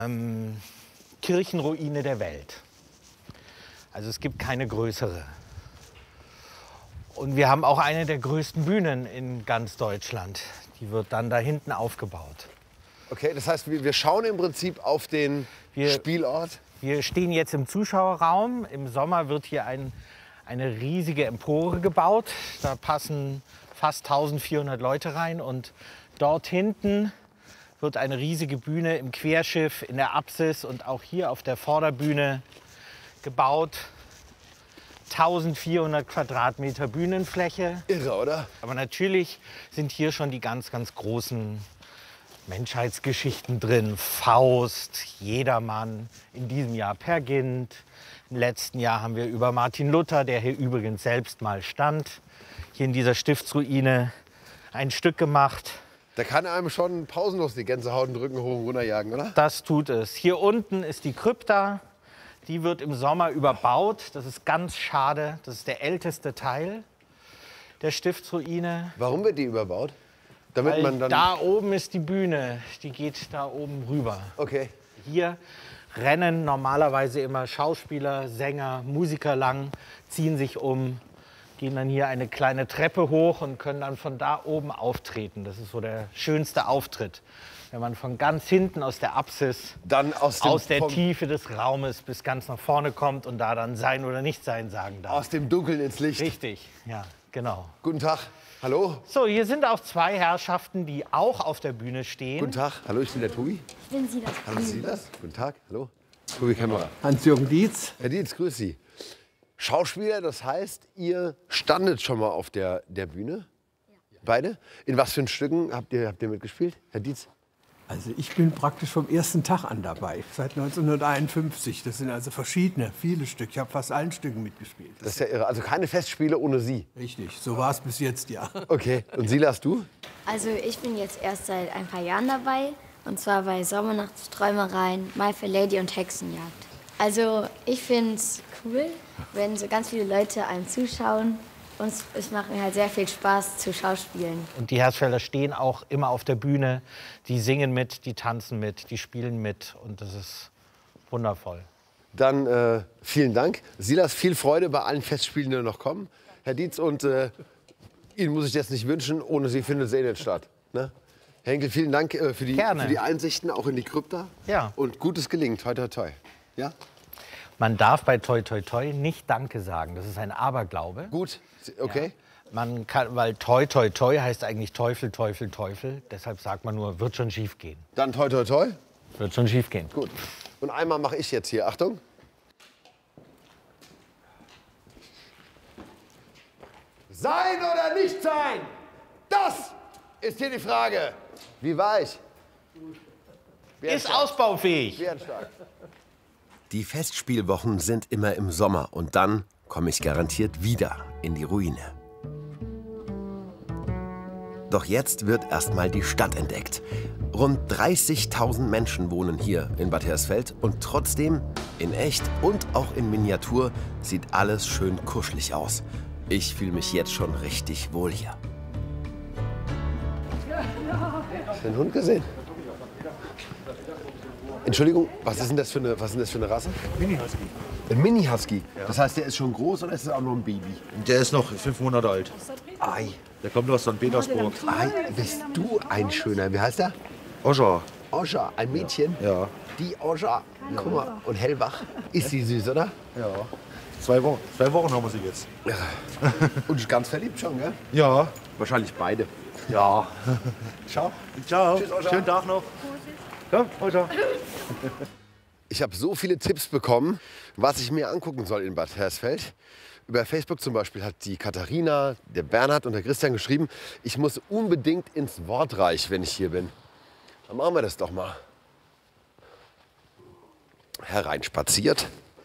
Kirchenruine der Welt. Also es gibt keine größere. Und wir haben auch eine der größten Bühnen in ganz Deutschland. Die wird dann da hinten aufgebaut. Okay, das heißt, wir schauen im Prinzip auf den Spielort. Wir stehen jetzt im Zuschauerraum. Im Sommer wird hier eine riesige Empore gebaut. Da passen fast 1400 Leute rein. Und dort hinten wird eine riesige Bühne im Querschiff, in der Apsis und auch hier auf der Vorderbühne gebaut. 1400 Quadratmeter Bühnenfläche. Irre, oder? Aber natürlich sind hier schon die ganz, ganz großen Menschheitsgeschichten drin. Faust, Jedermann, in diesem Jahr Peer Gynt. Im letzten Jahr haben wir über Martin Luther, der hier übrigens selbst mal stand, hier in dieser Stiftsruine ein Stück gemacht. Da kann einem schon pausenlos die Gänsehaut und Rücken hoch und runter jagen, oder? Das tut es. Hier unten ist die Krypta. Die wird im Sommer überbaut. Das ist ganz schade. Das ist der älteste Teil der Stiftsruine. Warum wird die überbaut? Damit Weil man dann... da oben ist die Bühne. Die geht da oben rüber. Okay. Hier rennen normalerweise immer Schauspieler, Sänger, Musiker lang, ziehen sich um, gehen dann hier eine kleine Treppe hoch und können dann von da oben auftreten. Das ist so der schönste Auftritt. Wenn man von ganz hinten aus der Apsis, Dann aus der Tiefe des Raumes bis ganz nach vorne kommt und da dann sein oder nicht sein sagen darf. Aus dem Dunkeln ins Licht. Richtig, ja, genau. Guten Tag. Hallo. So, hier sind auch zwei Herrschaften, die auch auf der Bühne stehen. Guten Tag. Hallo, ich bin der Tobi. Ich bin Silas. Hallo, Silas. Guten Tag. Hallo. Tobi Kämmerer. Hans-Jürgen Dietz. Herr Dietz, grüß Sie. Schauspieler, das heißt, ihr standet schon mal auf der Bühne? Ja. Beide? In was für Stücken habt ihr mitgespielt, Herr Dietz? Also ich bin praktisch vom ersten Tag an dabei, seit 1951. Das sind also viele Stücke. Ich habe fast allen Stücken mitgespielt. Das ist ja irre. Also keine Festspiele ohne Sie. Richtig, so war es bis jetzt, ja. Okay. Und Silas, du? Also ich bin jetzt erst seit ein paar Jahren dabei. Und zwar bei Sommernachtsträumereien, My Fair Lady und Hexenjagd. Also ich finde es cool, wenn so ganz viele Leute einem zuschauen. Und es macht mir halt sehr viel Spaß zu schauspielen. Und die Hersfelder stehen auch immer auf der Bühne. Die singen mit, die tanzen mit, die spielen mit. Und das ist wundervoll. Dann vielen Dank. Silas, viel Freude bei allen Festspielen, die noch kommen. Herr Dietz, und Ihnen muss ich das nicht wünschen, ohne Sie findet es eh nicht statt. Ne? Herr Henkel, vielen Dank für die Einsichten, auch in die Krypta. Ja. Und gutes Gelingen. Toi, toi, toi. Ja? Man darf bei Toi Toi Toi nicht Danke sagen. Das ist ein Aberglaube. Gut, okay. Ja. Man kann, weil Toi Toi Toi heißt eigentlich Teufel, Teufel, Teufel. Deshalb sagt man nur, wird schon schief gehen. Dann toi, toi, toi. Wird schon schief gehen. Gut. Und einmal mache ich jetzt hier. Achtung. Sein oder nicht sein? Das ist hier die Frage. Wie war ich? Ist ausbaufähig. Bärenstark. Die Festspielwochen sind immer im Sommer und dann komme ich garantiert wieder in die Ruine. Doch jetzt wird erstmal die Stadt entdeckt. Rund 30.000 Menschen wohnen hier in Bad Hersfeld und trotzdem, in echt und auch in Miniatur, sieht alles schön kuschelig aus. Ich fühle mich jetzt schon richtig wohl hier. Hast du den Hund gesehen? Entschuldigung, was ist denn das für eine Rasse? Mini-Husky. Ein Mini-Husky? Ja. Das heißt, der ist schon groß oder ist das auch noch ein Baby? Der ist noch 5 Monate alt. Ei. Der kommt aus St. Petersburg. Ei, bist du ein Schöner. Wie heißt der? Oscha. Oscha, ein Mädchen? Ja. Die Oscha. Guck mal, und hellwach. Ist sie süß, oder? Ja. 2 Wochen. 2 Wochen haben wir sie jetzt. Und ganz verliebt schon, gell? Ja. Wahrscheinlich beide. Ja. Ciao. Ciao. Tschüss, Oscha. Schönen Tag noch. Ja, Oscha. Ich habe so viele Tipps bekommen, was ich mir angucken soll in Bad Hersfeld. Über Facebook zum Beispiel hat die Katharina, der Bernhard und der Christian geschrieben, ich muss unbedingt ins Wortreich, wenn ich hier bin. Dann machen wir das doch mal. Hereinspaziert.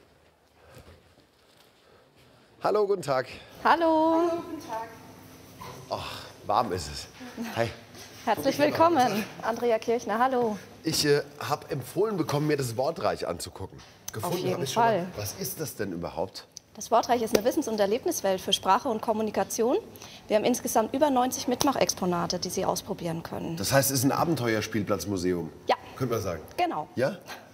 Hallo, guten Tag. Hallo. Ach, warm ist es. Hi. Herzlich willkommen, Andrea Kirchner. Hallo. Ich habe empfohlen bekommen, mir das Wortreich anzugucken. Auf jeden hab ich schon Fall. mal. Was ist das denn überhaupt? Das Wortreich ist eine Wissens- und Erlebniswelt für Sprache und Kommunikation. Wir haben insgesamt über 90 Mitmachexponate, die Sie ausprobieren können. Das heißt, es ist ein Abenteuerspielplatzmuseum. Ja. Könnte man sagen. Genau. Ja?